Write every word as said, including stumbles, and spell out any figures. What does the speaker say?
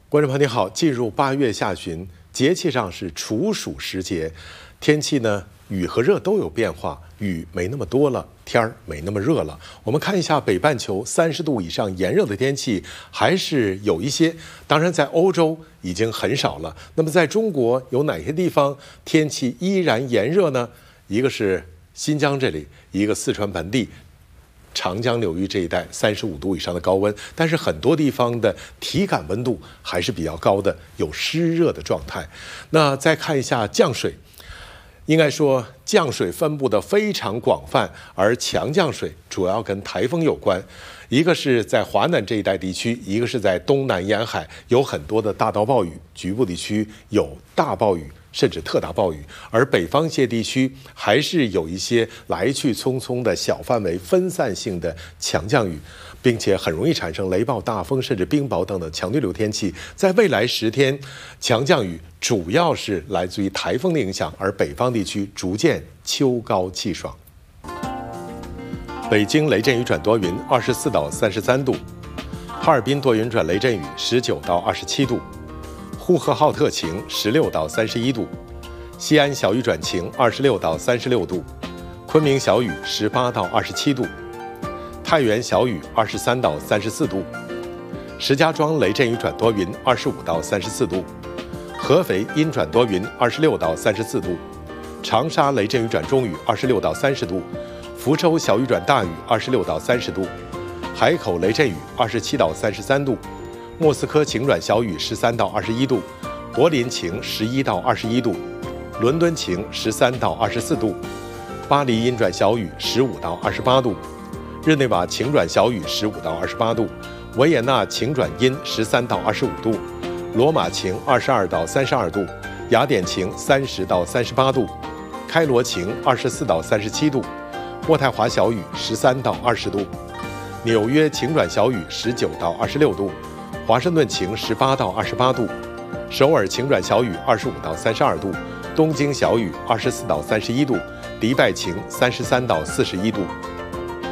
观众朋友你好，进入八月下旬，节气上是处暑时节，天气呢雨和热都有变化，雨没那么多了，天儿没那么热了。我们看一下北半球三十度以上炎热的天气还是有一些，当然在欧洲已经很少了。那么在中国有哪些地方天气依然炎热呢？一个是新疆这里，一个四川盆地。长江流域这一带三十五度以上的高温，但是很多地方的体感温度还是比较高的，有湿热的状态。那再看一下降水，应该说降水分布的非常广泛，而强降水主要跟台风有关。一个是在华南这一带地区，一个是在东南沿海，有很多的大到暴雨，局部地区有大暴雨甚至特大暴雨，而北方一些地区还是有一些来去匆匆的小范围分散性的强降雨，并且很容易产生雷暴、大风甚至冰雹等等强对流天气。在未来十天，强降雨主要是来自于台风的影响，而北方地区逐渐秋高气爽。北京雷阵雨转多云，二十四到三十三度；哈尔滨多云转雷阵雨，十九到二十七度；呼和浩特晴，十六到三十一度；西安小雨转晴，二十六到三十六度；昆明小雨，十八到二十七度；太原小雨，二十三到三十四度；石家庄雷阵雨转多云，二十五到三十四度；合肥阴转多云，二十六到三十四度；长沙雷阵雨转中雨，二十六到三十度；福州小雨转大雨，二十六到三十度；海口雷阵雨，二十七到三十三度；莫斯科晴转小雨，十三到二十一度；柏林晴，十一到二十一度；伦敦晴，十三到二十四度；巴黎阴转小雨，十五到二十八度；日内瓦晴转小雨，十五到二十八度；维也纳晴转阴，十三到二十五度；罗马晴，二十二到三十二度；雅典晴，三十到三十八度；开罗晴，二十四到三十七度；渥太华小雨，十三到二十度；纽约晴转小雨，十九到二十六度；华盛顿晴，十八到二十八度；首尔晴转小雨，二十五到三十二度；东京小雨，二十四到三十一度；迪拜晴，三十三到四十一度。